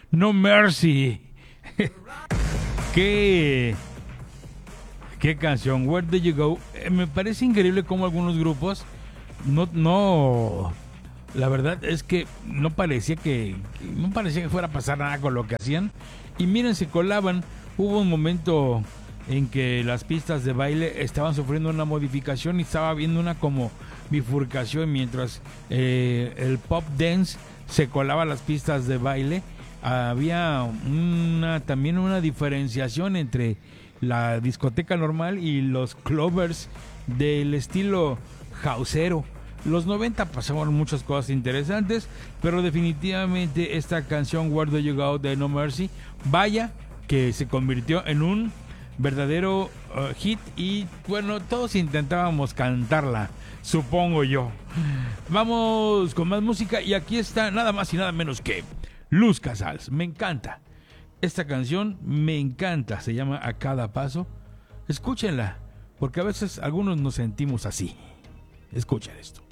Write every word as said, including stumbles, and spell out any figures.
No Mercy. qué, qué canción, Where Do You Go. Eh, me parece increíble cómo algunos grupos no, no, la verdad es que no parecía que, que no parecía que fuera a pasar nada con lo que hacían. Y miren, se colaban. Hubo un momento en que las pistas de baile estaban sufriendo una modificación y estaba viendo una como bifurcación mientras eh, el pop dance se colaba a las pistas de baile. Había una también una diferenciación entre la discoteca normal y los clubbers del estilo houseero. Los noventa pasaron muchas cosas interesantes, pero definitivamente esta canción Where Do You Go de No Mercy, vaya que se convirtió en un verdadero uh, hit y bueno, todos intentábamos cantarla, supongo yo. Vamos con más música y aquí está nada más y nada menos que Luz Casals. Me encanta esta canción, me encanta, se llama A Cada Paso. Escúchenla, porque a veces algunos nos sentimos así. Escuchen esto.